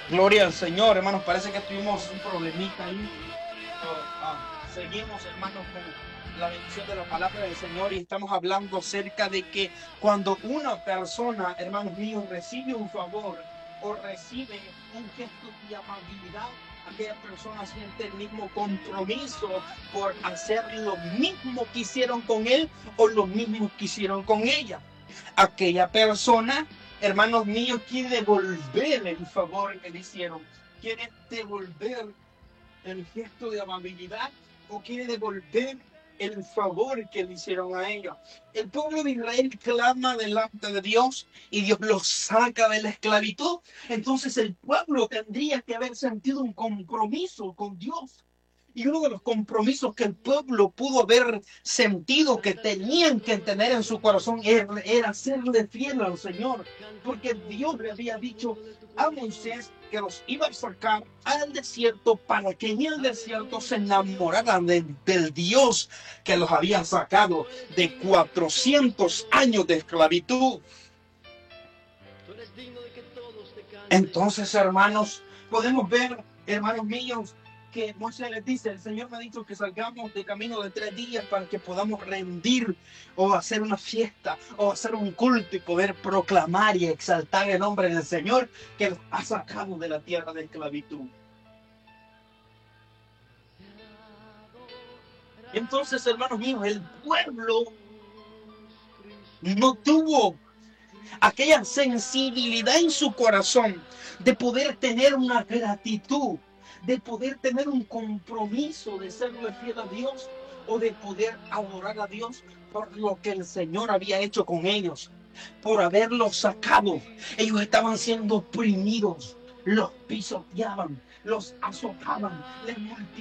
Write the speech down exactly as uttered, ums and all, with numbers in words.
Gloria al Señor, hermanos. Parece que tuvimos un problemita ahí. Pero, ah, seguimos, hermanos, con la bendición de la palabra del Señor y estamos hablando acerca de que cuando una persona, hermanos míos, recibe un favor o recibe un gesto de amabilidad, aquella persona siente el mismo compromiso por hacer lo mismo que hicieron con él o lo mismo que hicieron con ella. Aquella persona, hermanos míos, quiere devolver el favor que le hicieron, quiere devolver el gesto de amabilidad o quiere devolver el favor que le hicieron a ella. El pueblo de Israel clama delante de Dios y Dios los saca de la esclavitud. Entonces el pueblo tendría que haber sentido un compromiso con Dios. Y uno de los compromisos que el pueblo pudo haber sentido que tenían que tener en su corazón era, era serle fiel al Señor. Porque Dios le había dicho a Moisés que los iba a sacar al desierto para que en el desierto se enamoraran de, del Dios que los había sacado de cuatrocientos años de esclavitud. Entonces, hermanos, podemos ver, hermanos míos, que Moisés les dice: el Señor me ha dicho que salgamos de camino de tres días para que podamos rendir o hacer una fiesta o hacer un culto y poder proclamar y exaltar el nombre del Señor que los ha sacado de la tierra de esclavitud. Entonces, hermanos míos, el pueblo no tuvo aquella sensibilidad en su corazón de poder tener una gratitud, de poder tener un compromiso de serle fiel a Dios o de poder adorar a Dios por lo que el Señor había hecho con ellos, por haberlos sacado. Ellos estaban siendo oprimidos, los pisoteaban, los azotaban, les